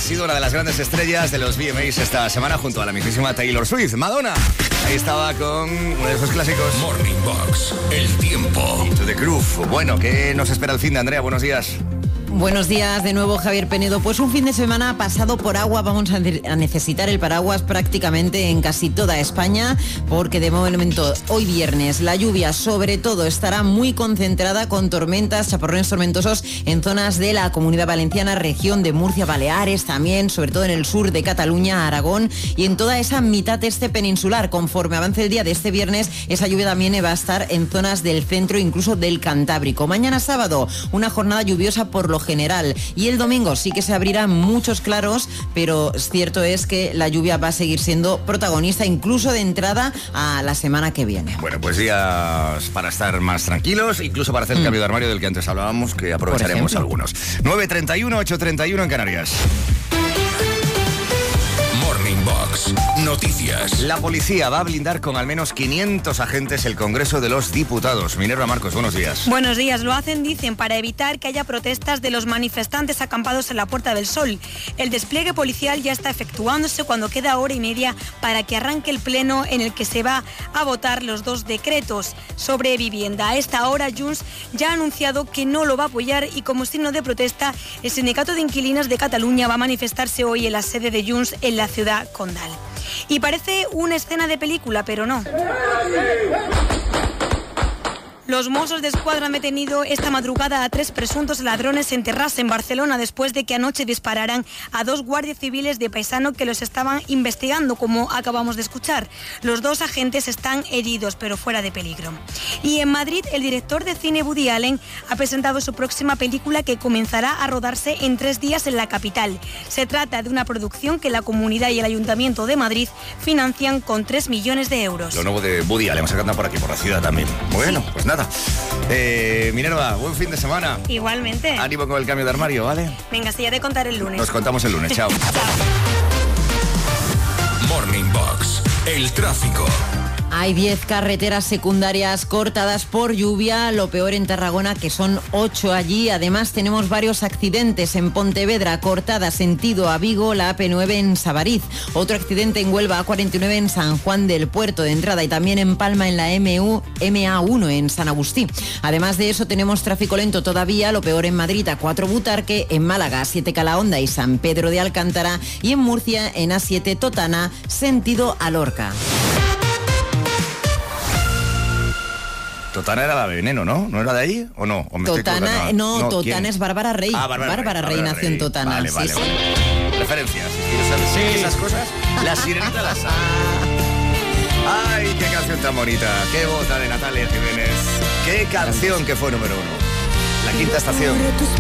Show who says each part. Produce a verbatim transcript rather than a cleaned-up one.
Speaker 1: sido una de las grandes estrellas de los V M As esta semana junto a la mismísima Taylor Swift, Madonna. Ahí estaba con uno de esos clásicos.
Speaker 2: Morning Box, el tiempo.
Speaker 1: Into the Groove. Bueno, ¿qué nos espera el fin de Andrea? Buenos días.
Speaker 3: Buenos días de nuevo, Javier Penedo. Pues un fin de semana pasado por agua. Vamos a necesitar el paraguas prácticamente en casi toda España, porque de momento hoy viernes la lluvia sobre todo estará muy concentrada con tormentas, chaparrones tormentosos en zonas de la Comunidad Valenciana, región de Murcia, Baleares también, sobre todo en el sur de Cataluña, Aragón y en toda esa mitad este peninsular. Conforme avance el día de este viernes, esa lluvia también va a estar en zonas del centro, incluso del Cantábrico. Mañana sábado, una jornada lluviosa por lo general, y el domingo sí que se abrirán muchos claros, pero cierto es que la lluvia va a seguir siendo protagonista incluso de entrada a la semana que viene.
Speaker 1: Bueno, pues días para estar más tranquilos, incluso para hacer el mm. cambio de armario del que antes hablábamos, que aprovecharemos algunos. nueve treinta y uno, ocho treinta y uno en Canarias.
Speaker 2: Box. Noticias.
Speaker 1: La policía va a blindar con al menos quinientos agentes el Congreso de los Diputados. Minerva Marcos, buenos días.
Speaker 4: Buenos días. Lo hacen, dicen, para evitar que haya protestas de los manifestantes acampados en la Puerta del Sol. El despliegue policial ya está efectuándose cuando queda hora y media para que arranque el pleno en el que se va a votar los dos decretos sobre vivienda. A esta hora, Junts ya ha anunciado que no lo va a apoyar y como signo de protesta, el Sindicato de Inquilinos de Cataluña va a manifestarse hoy en la sede de Junts en la ciudad condal. Y parece una escena de película, pero no. Los Mossos de Escuadra han detenido esta madrugada a tres presuntos ladrones en Terrassa, en Barcelona, después de que anoche dispararan a dos guardias civiles de paisano que los estaban investigando, como acabamos de escuchar. Los dos agentes están heridos, pero fuera de peligro. Y en Madrid, el director de cine Woody Allen ha presentado su próxima película, que comenzará a rodarse en tres días en la capital. Se trata de una producción que la Comunidad y el Ayuntamiento de Madrid financian con tres millones de euros.
Speaker 1: Lo nuevo de Woody Allen, se anda por aquí, por la ciudad también. Bueno, sí. Pues nada. Eh, Minerva, buen fin de semana.
Speaker 4: Igualmente.
Speaker 1: Ánimo con el cambio de armario, ¿vale?
Speaker 4: Venga, sí, ya te contaré el lunes.
Speaker 1: Nos contamos el lunes, chao.
Speaker 4: Chao.
Speaker 2: Morning Box, el tráfico.
Speaker 3: Hay diez carreteras secundarias cortadas por lluvia, lo peor en Tarragona, que son ocho allí. Además tenemos varios accidentes en Pontevedra, cortada sentido a Vigo, la A P nueve en Savariz. Otro accidente en Huelva, A cuarenta y nueve en San Juan del Puerto de entrada, y también en Palma en la M U, M A uno en San Agustí. Además de eso tenemos tráfico lento todavía, lo peor en Madrid, A cuatro Butarque, en Málaga, A siete Calahonda y San Pedro de Alcántara, y en Murcia en A siete Totana, sentido a Lorca.
Speaker 1: Totana era la de Veneno, ¿no? ¿No era de ahí o no? ¿O me
Speaker 3: Totana, no, no, Totana ¿quién? Es Bárbara Rey.
Speaker 1: Ah, Bárbara,
Speaker 3: Bárbara
Speaker 1: Rey,
Speaker 3: Rey
Speaker 1: Bárbara
Speaker 3: nació
Speaker 1: Rey.
Speaker 3: en Totana.
Speaker 1: Vale,
Speaker 3: sí,
Speaker 1: vale,
Speaker 3: sí.
Speaker 1: vale. Referencias. ¿Quieres saber sí. esas cosas? La sirenita la sabe. Ay, qué canción tan bonita. Qué voz la de Natalia Jiménez. Qué canción que fue número uno. La Quinta Estación.